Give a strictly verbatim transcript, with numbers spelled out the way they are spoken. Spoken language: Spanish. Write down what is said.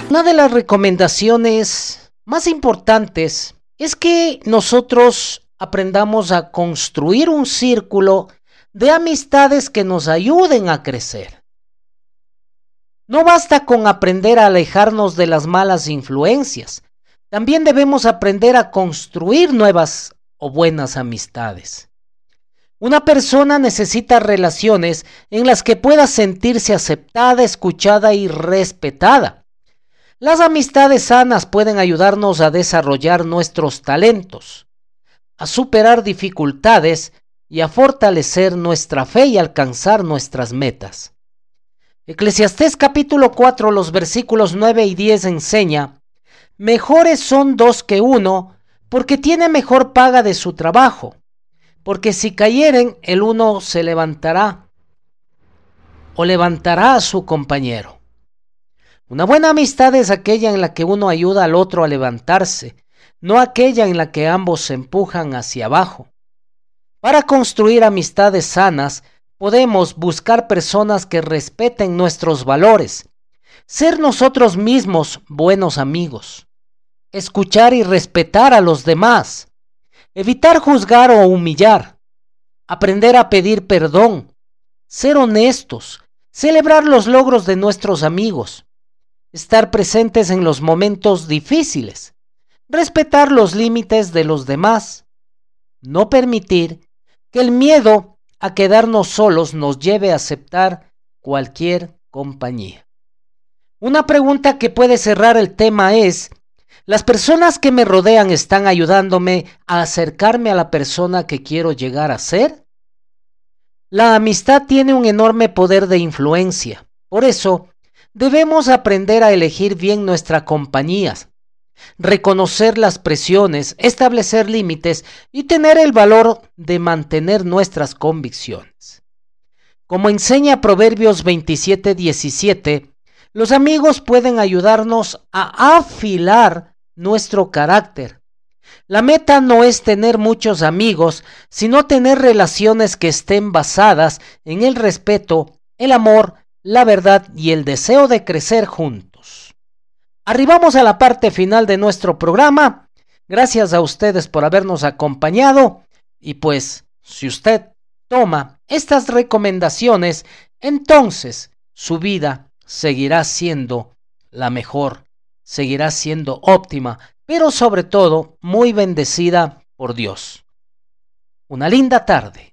Una de las recomendaciones más importantes es que nosotros aprendamos a construir un círculo de amistades que nos ayuden a crecer. No basta con aprender a alejarnos de las malas influencias, también debemos aprender a construir nuevas o buenas amistades. Una persona necesita relaciones en las que pueda sentirse aceptada, escuchada y respetada. Las amistades sanas pueden ayudarnos a desarrollar nuestros talentos, a superar dificultades y a fortalecer nuestra fe y alcanzar nuestras metas. Eclesiastés capítulo cuatro, los versículos nueve y diez enseña: mejores son dos que uno, porque tiene mejor paga de su trabajo, porque si cayeren, el uno se levantará o levantará a su compañero. Una buena amistad es aquella en la que uno ayuda al otro a levantarse, no aquella en la que ambos se empujan hacia abajo. Para construir amistades sanas, podemos buscar personas que respeten nuestros valores, ser nosotros mismos buenos amigos, escuchar y respetar a los demás, evitar juzgar o humillar, aprender a pedir perdón, ser honestos, celebrar los logros de nuestros amigos, estar presentes en los momentos difíciles, respetar los límites de los demás, no permitir que el miedo a quedarnos solos nos lleve a aceptar cualquier compañía. Una pregunta que puede cerrar el tema es: ¿las personas que me rodean están ayudándome a acercarme a la persona que quiero llegar a ser? La amistad tiene un enorme poder de influencia. Por eso, debemos aprender a elegir bien nuestra compañía, reconocer las presiones, establecer límites y tener el valor de mantener nuestras convicciones. Como enseña Proverbios veintisiete diecisiete, los amigos pueden ayudarnos a afilar nuestro carácter. La meta no es tener muchos amigos, sino tener relaciones que estén basadas en el respeto, el amor, la verdad y el deseo de crecer juntos. Arribamos a la parte final de nuestro programa. Gracias a ustedes por habernos acompañado. Y pues, si usted toma estas recomendaciones, entonces su vida seguirá siendo la mejor, seguirá siendo óptima, pero sobre todo muy bendecida por Dios. Una linda tarde.